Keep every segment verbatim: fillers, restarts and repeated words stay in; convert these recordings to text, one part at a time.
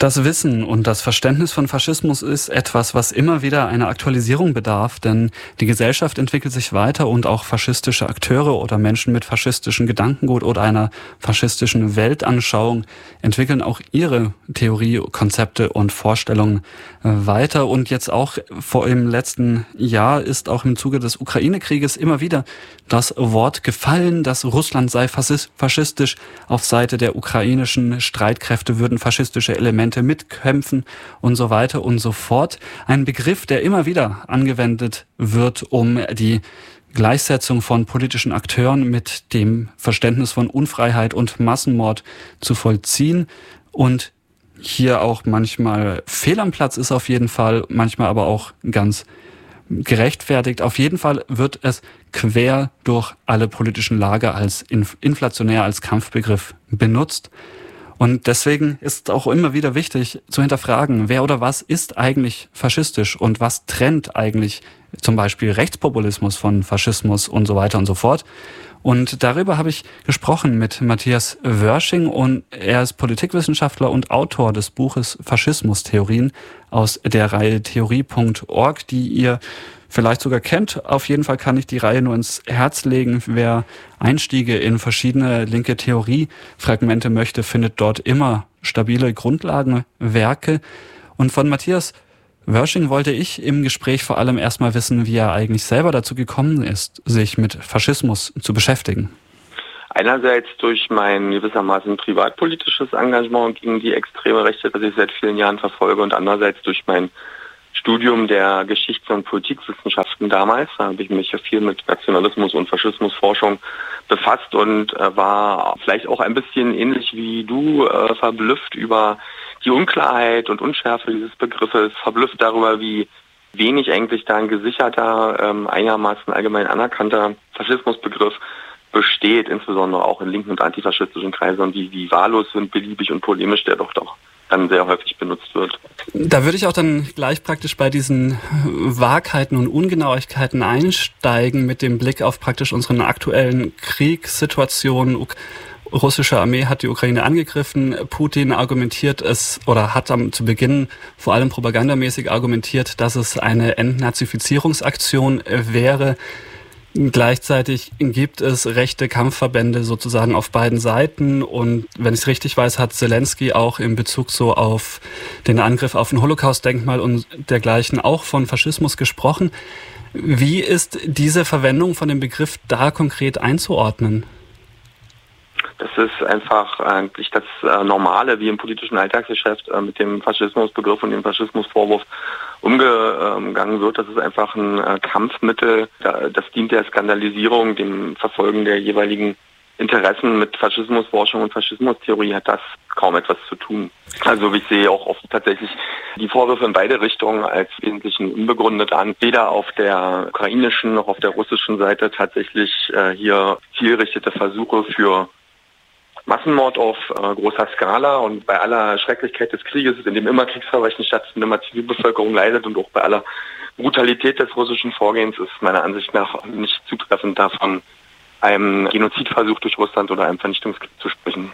Das Wissen und das Verständnis von Faschismus ist etwas, was immer wieder einer Aktualisierung bedarf, denn die Gesellschaft entwickelt sich weiter und auch faschistische Akteure oder Menschen mit faschistischem Gedankengut oder einer faschistischen Weltanschauung entwickeln auch ihre Theorie, Konzepte und Vorstellungen weiter. Und jetzt auch vor im letzten Jahr ist auch im Zuge des Ukraine-Krieges immer wieder das Wort gefallen, dass Russland sei faschistisch. Auf Seite der ukrainischen Streitkräfte würden faschistische Elemente mitkämpfen und so weiter und so fort. Ein Begriff, der immer wieder angewendet wird, um die Gleichsetzung von politischen Akteuren mit dem Verständnis von Unfreiheit und Massenmord zu vollziehen und hier auch manchmal fehl am Platz ist auf jeden Fall, manchmal aber auch ganz gerechtfertigt. Auf jeden Fall wird es quer durch alle politischen Lager als inflationär, als Kampfbegriff benutzt. Und deswegen ist es auch immer wieder wichtig zu hinterfragen, wer oder was ist eigentlich faschistisch und was trennt eigentlich zum Beispiel Rechtspopulismus von Faschismus und so weiter und so fort. Und darüber habe ich gesprochen mit Matthias Wörsching und er ist Politikwissenschaftler und Autor des Buches Faschismustheorien aus der Reihe theorie punkt org, die ihr vielleicht sogar kennt. Auf jeden Fall kann ich die Reihe nur ins Herz legen. Wer Einstiege in verschiedene linke Theoriefragmente möchte, findet dort immer stabile Grundlagenwerke. Und von Matthias Wörsching wollte ich im Gespräch vor allem erstmal wissen, wie er eigentlich selber dazu gekommen ist, sich mit Faschismus zu beschäftigen. Einerseits durch mein gewissermaßen privatpolitisches Engagement gegen die extreme Rechte, das ich seit vielen Jahren verfolge, und andererseits durch mein Studium der Geschichts- und Politikwissenschaften damals. Da habe ich mich ja viel mit Nationalismus und Faschismusforschung befasst und äh, war vielleicht auch ein bisschen ähnlich wie du äh, verblüfft über die Unklarheit und Unschärfe dieses Begriffes, verblüfft darüber, wie wenig eigentlich da ein gesicherter, ähm, einigermaßen allgemein anerkannter Faschismusbegriff besteht, insbesondere auch in linken und antifaschistischen Kreisen, und wie, wie wahllos und beliebig und polemisch der doch doch dann sehr häufig benutzt wird. Da würde ich auch dann gleich praktisch bei diesen Wahrheiten und Ungenauigkeiten einsteigen mit dem Blick auf praktisch unseren aktuellen Kriegssituation. Russische Armee hat die Ukraine angegriffen. Putin argumentiert es oder hat am, zu Beginn vor allem propagandamäßig argumentiert, dass es eine Entnazifizierungsaktion wäre. Gleichzeitig gibt es rechte Kampfverbände sozusagen auf beiden Seiten und wenn ich es richtig weiß, hat Zelensky auch in Bezug so auf den Angriff auf ein Holocaust-Denkmal und dergleichen auch von Faschismus gesprochen. Wie ist diese Verwendung von dem Begriff da konkret einzuordnen? Das ist einfach eigentlich das äh, Normale, wie im politischen Alltagsgeschäft äh, mit dem Faschismusbegriff und dem Faschismusvorwurf umgegangen wird. Das ist einfach ein äh, Kampfmittel, das dient der Skandalisierung, dem Verfolgen der jeweiligen Interessen. Mit Faschismusforschung und Faschismustheorie hat das kaum etwas zu tun. Also ich sehe auch oft tatsächlich die Vorwürfe in beide Richtungen als wesentlich unbegründet an. Weder auf der ukrainischen noch auf der russischen Seite tatsächlich äh, hier zielrichtete Versuche für Massenmord auf äh, großer Skala, und bei aller Schrecklichkeit des Krieges, in dem immer Kriegsverbrechen stattfinden, immer Zivilbevölkerung leidet, und auch bei aller Brutalität des russischen Vorgehens ist meiner Ansicht nach nicht zutreffend davon, einem Genozidversuch durch Russland oder einem Vernichtungskrieg zu sprechen.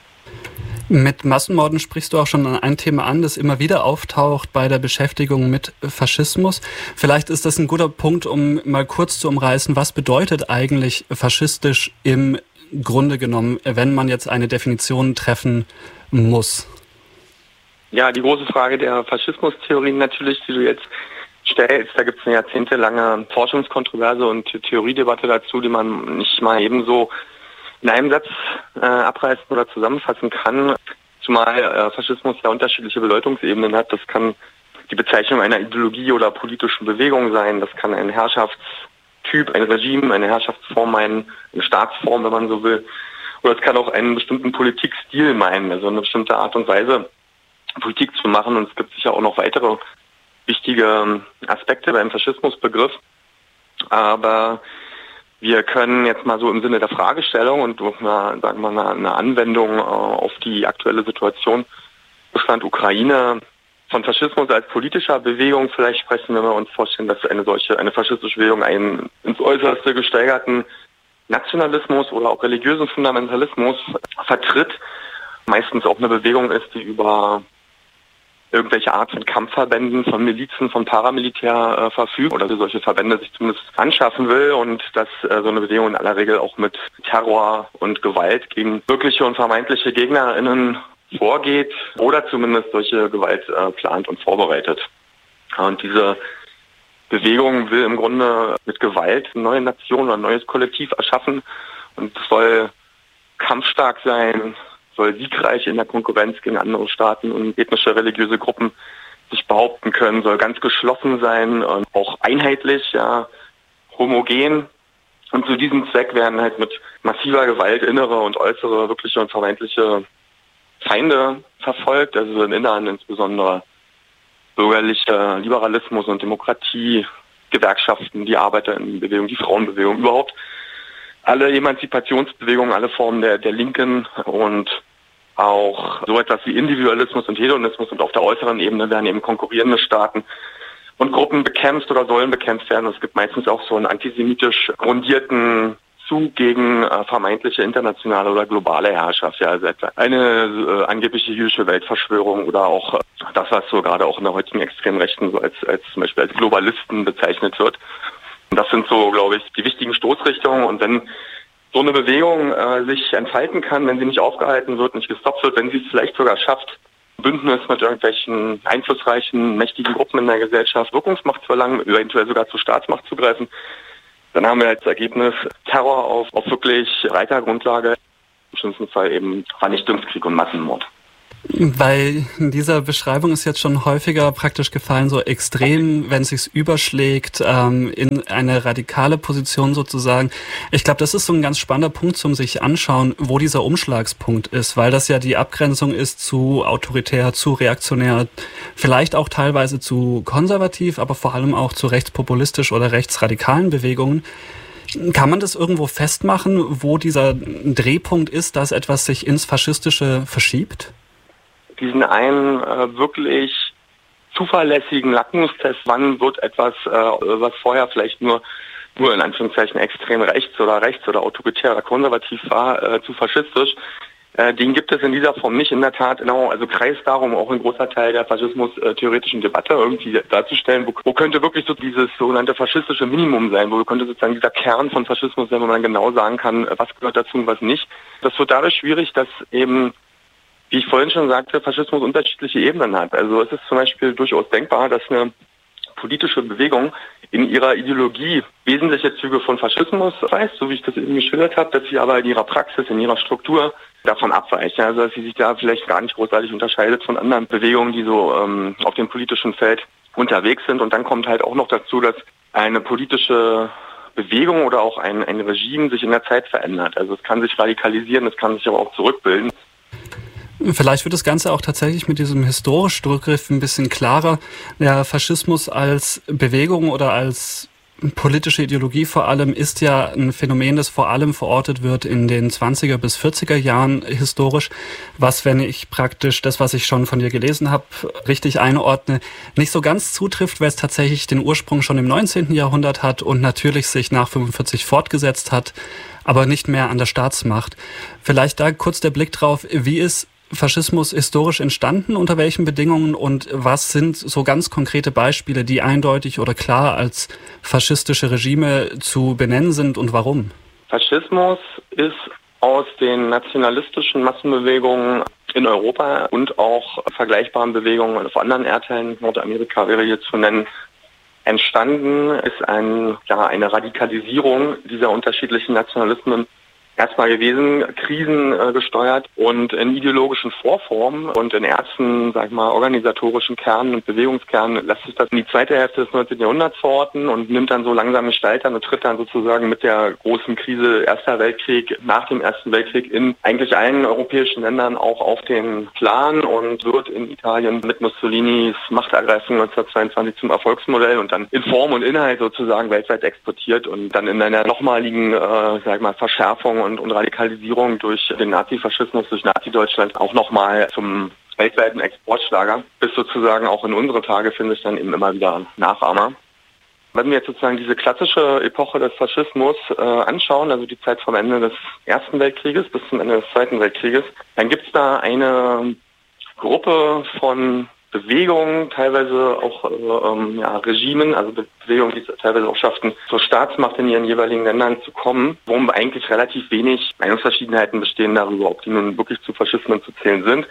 Mit Massenmorden sprichst du auch schon ein Thema an, das immer wieder auftaucht bei der Beschäftigung mit Faschismus. Vielleicht ist das ein guter Punkt, um mal kurz zu umreißen, was bedeutet eigentlich faschistisch im Grunde genommen, wenn man jetzt eine Definition treffen muss? Ja, die große Frage der Faschismustheorien natürlich, die du jetzt stellst, da gibt es eine jahrzehntelange Forschungskontroverse und Theoriedebatte dazu, die man nicht mal ebenso in einem Satz äh, abreißen oder zusammenfassen kann, zumal äh, Faschismus ja unterschiedliche Bedeutungsebenen hat. Das kann die Bezeichnung einer Ideologie oder politischen Bewegung sein, das kann ein Herrschafts Typ, ein Regime, eine Herrschaftsform meinen, eine Staatsform, wenn man so will. Oder es kann auch einen bestimmten Politikstil meinen, also eine bestimmte Art und Weise, Politik zu machen. Und es gibt sicher auch noch weitere wichtige Aspekte beim Faschismusbegriff. Aber wir können jetzt mal so im Sinne der Fragestellung und durch eine, sagen wir mal, eine Anwendung auf die aktuelle Situation Russland-Ukraine von Faschismus als politischer Bewegung vielleicht sprechen, wenn wir uns vorstellen, dass eine solche, eine faschistische Bewegung einen ins Äußerste gesteigerten Nationalismus oder auch religiösen Fundamentalismus vertritt. Meistens auch eine Bewegung ist, die über irgendwelche Art von Kampfverbänden, von Milizen, von Paramilitär äh, verfügt oder solche Verbände sich zumindest anschaffen will und dass äh, so eine Bewegung in aller Regel auch mit Terror und Gewalt gegen wirkliche und vermeintliche GegnerInnen vorgeht oder zumindest solche Gewalt äh, plant und vorbereitet. Und diese Bewegung will im Grunde mit Gewalt eine neue Nation oder ein neues Kollektiv erschaffen und soll kampfstark sein, soll siegreich in der Konkurrenz gegen andere Staaten und ethnische, religiöse Gruppen sich behaupten können, soll ganz geschlossen sein und auch einheitlich, ja, homogen. Und zu diesem Zweck werden halt mit massiver Gewalt innere und äußere, wirkliche und vermeintliche Feinde verfolgt, also im Inneren insbesondere bürgerlicher Liberalismus und Demokratie, Gewerkschaften, die Arbeiterinnenbewegung, die Frauenbewegung, überhaupt alle Emanzipationsbewegungen, alle Formen der, der Linken und auch so etwas wie Individualismus und Hedonismus und auf der äußeren Ebene werden eben konkurrierende Staaten und Gruppen bekämpft oder sollen bekämpft werden. Es gibt meistens auch so einen antisemitisch grundierten Zug gegen äh, vermeintliche internationale oder globale Herrschaft. Ja, also etwa eine äh, angebliche jüdische Weltverschwörung oder auch äh, das, was so gerade auch in der heutigen extremen Rechten so als, als zum Beispiel als Globalisten bezeichnet wird. Und das sind so, glaube ich, die wichtigen Stoßrichtungen. Und wenn so eine Bewegung äh, sich entfalten kann, wenn sie nicht aufgehalten wird, nicht gestoppt wird, wenn sie es vielleicht sogar schafft, Bündnis mit irgendwelchen einflussreichen, mächtigen Gruppen in der Gesellschaft Wirkungsmacht zu erlangen, eventuell sogar zur Staatsmacht zu greifen, dann haben wir als Ergebnis Terror auf, auf wirklich breiter Grundlage, im schlimmsten Fall eben Vernichtungskrieg und Massenmord. Bei dieser Beschreibung ist jetzt schon häufiger praktisch gefallen, so extrem, wenn es sich überschlägt, ähm, in eine radikale Position sozusagen. Ich glaube, das ist so ein ganz spannender Punkt zum sich anschauen, wo dieser Umschlagspunkt ist, weil das ja die Abgrenzung ist zu autoritär, zu reaktionär, vielleicht auch teilweise zu konservativ, aber vor allem auch zu rechtspopulistisch oder rechtsradikalen Bewegungen. Kann man das irgendwo festmachen, wo dieser Drehpunkt ist, dass etwas sich ins Faschistische verschiebt? Diesen einen äh, wirklich zuverlässigen Lackmustest, wann wird etwas, äh, was vorher vielleicht nur, nur in Anführungszeichen extrem rechts oder rechts oder autoritär oder konservativ war, äh, zu faschistisch, äh, den gibt es in dieser Form nicht. In der Tat, genau, also kreist darum auch ein großer Teil der faschismus-theoretischen Debatte irgendwie darzustellen, wo, wo könnte wirklich so dieses sogenannte faschistische Minimum sein, wo könnte sozusagen dieser Kern von Faschismus sein, wo man genau sagen kann, was gehört dazu und was nicht. Das wird dadurch schwierig, dass eben, wie ich vorhin schon sagte, Faschismus unterschiedliche Ebenen hat. Also es ist zum Beispiel durchaus denkbar, dass eine politische Bewegung in ihrer Ideologie wesentliche Züge von Faschismus weist, so wie ich das eben geschildert habe, dass sie aber in ihrer Praxis, in ihrer Struktur davon abweicht. Also dass sie sich da vielleicht gar nicht großartig unterscheidet von anderen Bewegungen, die so ähm, auf dem politischen Feld unterwegs sind. Und dann kommt halt auch noch dazu, dass eine politische Bewegung oder auch ein, ein Regime sich in der Zeit verändert. Also es kann sich radikalisieren, es kann sich aber auch zurückbilden. Vielleicht wird das Ganze auch tatsächlich mit diesem historischen Rückgriff ein bisschen klarer. Der Faschismus als Bewegung oder als politische Ideologie vor allem ist ja ein Phänomen, das vor allem verortet wird in den zwanziger bis vierziger Jahren historisch, was, wenn ich praktisch das, was ich schon von dir gelesen habe, richtig einordne, nicht so ganz zutrifft, weil es tatsächlich den Ursprung schon im neunzehnten Jahrhundert hat und natürlich sich nach fünfundvierzig fortgesetzt hat, aber nicht mehr an der Staatsmacht. Vielleicht da kurz der Blick drauf, wie ist Faschismus historisch entstanden, unter welchen Bedingungen und was sind so ganz konkrete Beispiele, die eindeutig oder klar als faschistische Regime zu benennen sind und warum? Faschismus ist aus den nationalistischen Massenbewegungen in Europa und auch vergleichbaren Bewegungen auf anderen Erdteilen, Nordamerika wäre hier zu nennen, entstanden, ist ein, ja, eine Radikalisierung dieser unterschiedlichen Nationalismen erstmal gewesen, Krisen äh, gesteuert und in ideologischen Vorformen und in ersten, sag ich mal, organisatorischen Kernen und Bewegungskernen lässt sich das in die zweite Hälfte des neunzehnten Jahrhunderts verorten und nimmt dann so langsam Gestalt an und tritt dann sozusagen mit der großen Krise Erster Weltkrieg nach dem Ersten Weltkrieg in eigentlich allen europäischen Ländern auch auf den Plan und wird in Italien mit Mussolinis Machtergreifung neunzehnhundertzweiundzwanzig zum Erfolgsmodell und dann in Form und Inhalt sozusagen weltweit exportiert und dann in einer nochmaligen, äh, sag ich mal, Verschärfung und, und Radikalisierung durch den Nazifaschismus, durch Nazi-Deutschland auch nochmal zum weltweiten Exportschlager, bis sozusagen auch in unsere Tage finden sich dann eben immer wieder Nachahmer. Wenn wir jetzt sozusagen diese klassische Epoche des Faschismus äh, anschauen, also die Zeit vom Ende des Ersten Weltkrieges bis zum Ende des Zweiten Weltkrieges, dann gibt es da eine Gruppe von Bewegungen, teilweise auch ähm, ja, Regimen, also Bewegungen, die es teilweise auch schafften, zur Staatsmacht in ihren jeweiligen Ländern zu kommen, wo eigentlich relativ wenig Meinungsverschiedenheiten bestehen darüber, ob die nun wirklich zu Faschismen zu zählen sind.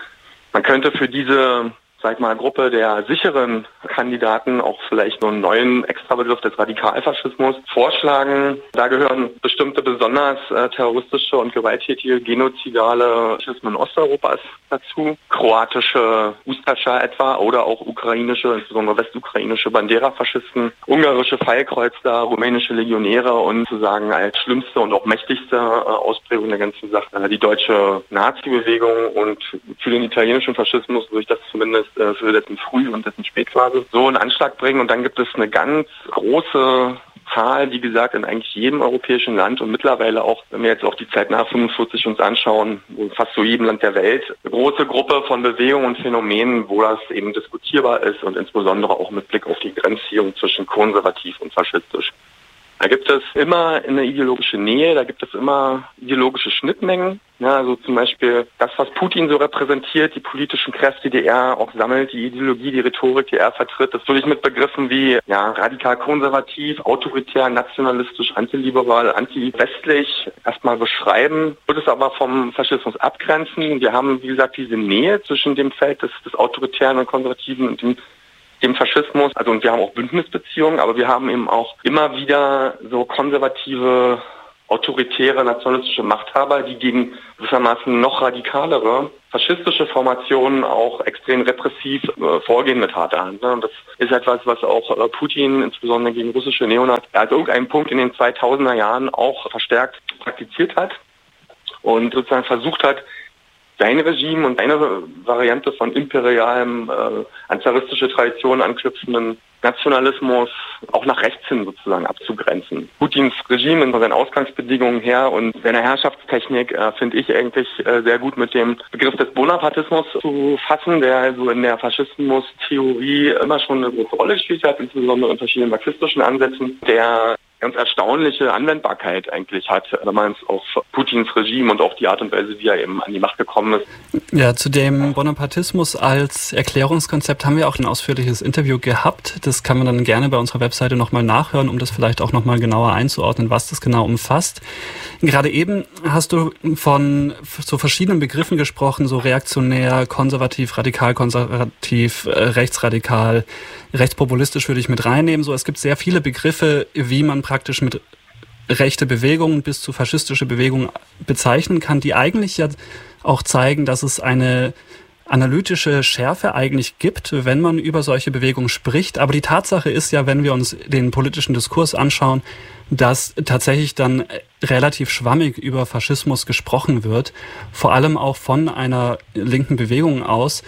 Man könnte für diese, sag ich mal, Gruppe der sicheren Kandidaten auch vielleicht nur einen neuen Extrabegriff des Radikalfaschismus vorschlagen. Da gehören bestimmte besonders äh, terroristische und gewalttätige genozidale Faschismen Osteuropas dazu. Kroatische Ustascha etwa oder auch ukrainische, insbesondere westukrainische Bandera-Faschisten, ungarische Pfeilkreuzer, rumänische Legionäre und sozusagen als schlimmste und auch mächtigste äh, Ausprägung der ganzen Sache äh, die deutsche Nazi-Bewegung und für den italienischen Faschismus würde ich das zumindest äh, für dessen Früh- und dessen Spätphase so einen Anschlag bringen. Und dann gibt es eine ganz große Zahl, wie gesagt, in eigentlich jedem europäischen Land und mittlerweile auch, wenn wir jetzt auch die Zeit nach fünfundvierzig uns anschauen, in fast so jedem Land der Welt, eine große Gruppe von Bewegungen und Phänomenen, wo das eben diskutierbar ist und insbesondere auch mit Blick auf die Grenzziehung zwischen konservativ und faschistisch. Da gibt es immer eine ideologische Nähe, da gibt es immer ideologische Schnittmengen. Ja, also zum Beispiel das, was Putin so repräsentiert, die politischen Kräfte, die er auch sammelt, die Ideologie, die Rhetorik, die er vertritt, das würde ich mit Begriffen wie ja, radikal-konservativ, autoritär, nationalistisch, antiliberal, anti-westlich erstmal beschreiben, würde es aber vom Faschismus abgrenzen. Wir haben, wie gesagt, diese Nähe zwischen dem Feld des, des Autoritären und Konservativen und dem dem Faschismus, also und wir haben auch Bündnisbeziehungen, aber wir haben eben auch immer wieder so konservative, autoritäre, nationalistische Machthaber, die gegen gewissermaßen noch radikalere faschistische Formationen auch extrem repressiv äh, vorgehen mit harter Hand. Ne? Und das ist etwas, was auch äh, Putin, insbesondere gegen russische Neonazis, als irgendeinen Punkt in den zweitausender Jahren auch verstärkt praktiziert hat und sozusagen versucht hat, sein Regime und eine Variante von imperialem, äh, an zaristische Traditionen anknüpfenden Nationalismus auch nach rechts hin sozusagen abzugrenzen. Putins Regime in seinen Ausgangsbedingungen her und seiner Herrschaftstechnik äh, finde ich eigentlich äh, sehr gut mit dem Begriff des Bonapartismus zu fassen, der also in der Faschismus-Theorie immer schon eine große Rolle gespielt hat, insbesondere in verschiedenen marxistischen Ansätzen, der ganz erstaunliche Anwendbarkeit eigentlich hat, wenn man es auf Putins Regime und auch die Art und Weise, wie er eben an die Macht gekommen ist. Ja, zu dem Bonapartismus als Erklärungskonzept haben wir auch ein ausführliches Interview gehabt. Das kann man dann gerne bei unserer Webseite nochmal nachhören, um das vielleicht auch nochmal genauer einzuordnen, was das genau umfasst. Gerade eben hast du von so verschiedenen Begriffen gesprochen, so reaktionär, konservativ, radikal, konservativ, rechtsradikal, rechtspopulistisch würde ich mit reinnehmen. So, es gibt sehr viele Begriffe, wie man praktisch mit rechte Bewegungen bis zu faschistische Bewegungen bezeichnen kann, die eigentlich ja auch zeigen, dass es eine analytische Schärfe eigentlich gibt, wenn man über solche Bewegungen spricht. Aber die Tatsache ist ja, wenn wir uns den politischen Diskurs anschauen, dass tatsächlich dann relativ schwammig über Faschismus gesprochen wird, vor allem auch von einer linken Bewegung aus.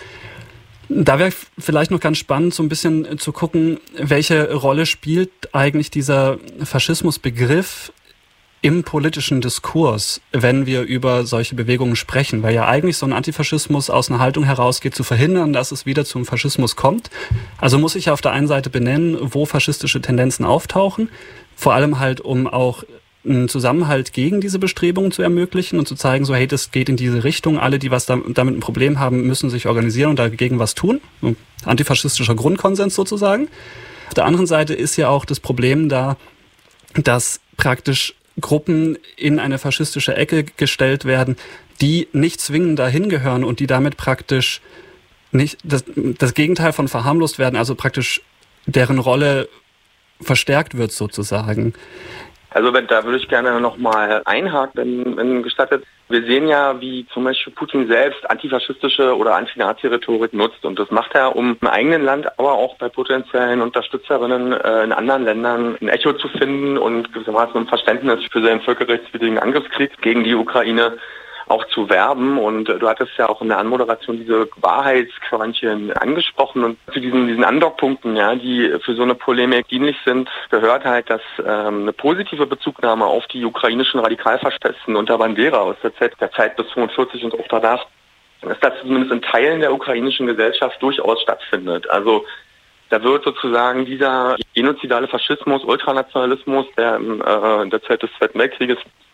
Da wäre vielleicht noch ganz spannend, so ein bisschen zu gucken, welche Rolle spielt eigentlich dieser Faschismusbegriff im politischen Diskurs, wenn wir über solche Bewegungen sprechen, weil ja eigentlich so ein Antifaschismus aus einer Haltung herausgeht, zu verhindern, dass es wieder zum Faschismus kommt. Also muss ich auf der einen Seite benennen, wo faschistische Tendenzen auftauchen, vor allem halt, um auch einen Zusammenhalt gegen diese Bestrebungen zu ermöglichen und zu zeigen, so hey, das geht in diese Richtung, alle, die was da, damit ein Problem haben, müssen sich organisieren und dagegen was tun. Antifaschistischer Grundkonsens sozusagen. Auf der anderen Seite ist ja auch das Problem da, dass praktisch Gruppen in eine faschistische Ecke gestellt werden, die nicht zwingend dahin gehören und die damit praktisch nicht das, das Gegenteil von verharmlost werden, also praktisch deren Rolle verstärkt wird sozusagen. Also wenn, da würde ich gerne nochmal einhaken, wenn, wenn gestattet. Wir sehen ja, wie zum Beispiel Putin selbst antifaschistische oder Anti-Nazi-Rhetorik nutzt. Und das macht er, um im eigenen Land, aber auch bei potenziellen Unterstützerinnen äh, in anderen Ländern ein Echo zu finden und gewissermaßen ein Verständnis für seinen völkerrechtswidrigen Angriffskrieg gegen die Ukraine auch zu werben. Und du hattest ja auch in der Anmoderation diese Wahrheitskörnchen angesprochen. Und zu diesen, diesen Andockpunkten, ja, die für so eine Polemik dienlich sind, gehört halt, dass ähm, eine positive Bezugnahme auf die ukrainischen Radikalfaschisten unter Bandera aus der Zeit, der Zeit bis fünfundvierzig und auch danach, dass das zumindest in Teilen der ukrainischen Gesellschaft durchaus stattfindet. Also da wird sozusagen dieser genozidale Faschismus, Ultranationalismus, der in äh, der Zeit des Zweiten Weltkrieges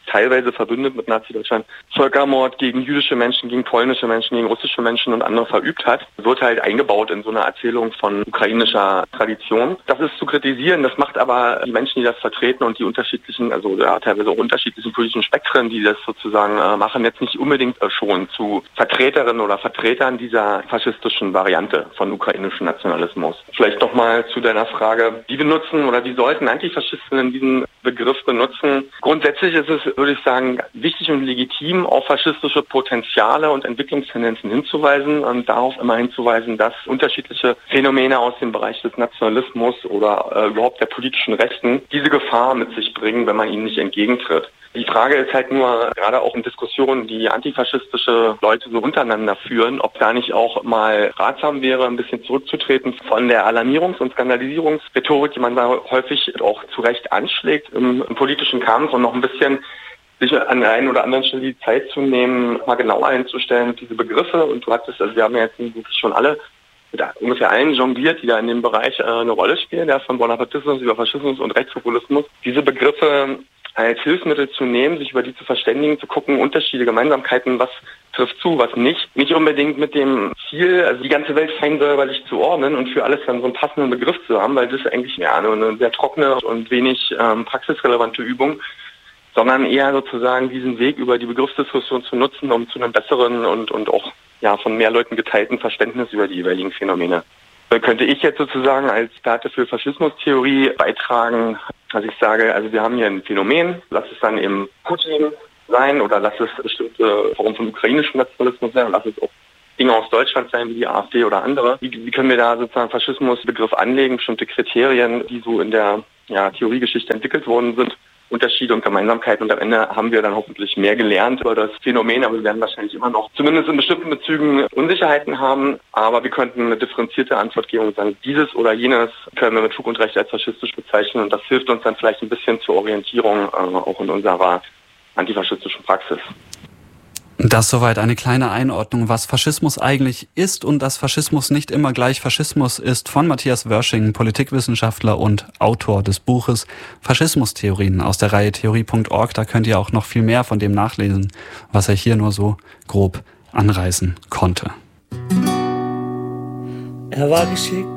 teilweise verbündet mit Nazi-Deutschland, Völkermord gegen jüdische Menschen, gegen polnische Menschen, gegen russische Menschen und andere verübt hat, wird halt eingebaut in so eine Erzählung von ukrainischer Tradition. Das ist zu kritisieren, das macht aber die Menschen, die das vertreten und die unterschiedlichen, also ja, teilweise auch unterschiedlichen politischen Spektren, die das sozusagen äh, machen, jetzt nicht unbedingt äh, schon zu Vertreterinnen oder Vertretern dieser faschistischen Variante von ukrainischem Nationalismus. Vielleicht nochmal zu deiner Frage, wie benutzen oder wie sollten Antifaschistinnen diesen Begriff benutzen? Grundsätzlich ist es, würde ich sagen, wichtig und legitim, auf faschistische Potenziale und Entwicklungstendenzen hinzuweisen und darauf immer hinzuweisen, dass unterschiedliche Phänomene aus dem Bereich des Nationalismus oder äh, überhaupt der politischen Rechten diese Gefahr mit sich bringen, wenn man ihnen nicht entgegentritt. Die Frage ist halt nur, gerade auch in Diskussionen, die antifaschistische Leute so untereinander führen, ob da nicht auch mal ratsam wäre, ein bisschen zurückzutreten von der Alarmierungs- und Skandalisierungsrhetorik, die man da häufig auch zu Recht anschlägt im, im politischen Kampf, und noch ein bisschen sich an der einen oder anderen Stelle die Zeit zu nehmen, mal genauer hinzustellen, diese Begriffe. Und du hattest, also wir haben ja jetzt wirklich schon alle, mit ungefähr allen jongliert, die da in dem Bereich äh, eine Rolle spielen, ja, von Bonapartismus über Faschismus und Rechtspopulismus. Diese Begriffe als Hilfsmittel zu nehmen, sich über die zu verständigen, zu gucken, Unterschiede, Gemeinsamkeiten, was trifft zu, was nicht. Nicht unbedingt mit dem Ziel, also die ganze Welt fein säuberlich zu ordnen und für alles dann so einen passenden Begriff zu haben, weil das ist eigentlich ja nur eine sehr trockene und wenig ähm, praxisrelevante Übung, sondern eher sozusagen diesen Weg über die Begriffsdiskussion zu nutzen, um zu einem besseren und, und auch ja von mehr Leuten geteilten Verständnis über die jeweiligen Phänomene. Da könnte ich jetzt sozusagen als Experte für Faschismustheorie beitragen, dass ich sage, also wir haben hier ein Phänomen, lass es dann eben Putin sein oder lass es bestimmte Formen von ukrainischem Nationalismus sein und lass es auch Dinge aus Deutschland sein, wie die AfD oder andere. Wie, wie können wir da sozusagen Faschismusbegriff anlegen, bestimmte Kriterien, die so in der ja, Theoriegeschichte entwickelt worden sind, Unterschiede und Gemeinsamkeiten, und am Ende haben wir dann hoffentlich mehr gelernt über das Phänomen, aber wir werden wahrscheinlich immer noch zumindest in bestimmten Bezügen Unsicherheiten haben, aber wir könnten eine differenzierte Antwort geben und sagen, dieses oder jenes können wir mit Fug und Recht als faschistisch bezeichnen, und das hilft uns dann vielleicht ein bisschen zur Orientierung äh, auch in unserer antifaschistischen Praxis. Das soweit eine kleine Einordnung, was Faschismus eigentlich ist und dass Faschismus nicht immer gleich Faschismus ist, von Matthias Wörsching, Politikwissenschaftler und Autor des Buches Faschismustheorien aus der Reihe Theorie Punkt org. Da könnt ihr auch noch viel mehr von dem nachlesen, was er hier nur so grob anreißen konnte. Er war geschickt